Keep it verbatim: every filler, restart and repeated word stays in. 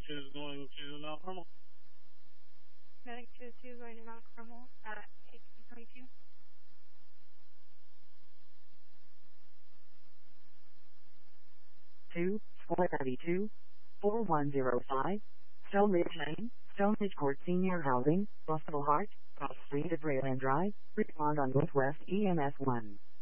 two is going to Mount Carmel. Medic two two going to Mount Carmel at eighteen twenty-two. two, Squad ninety-two, four one zero five, Stonebridge Lane, Stonebridge Court Senior Housing, Bustable Heart, Cross Street at Rayland Drive, respond on Northwest E M S one.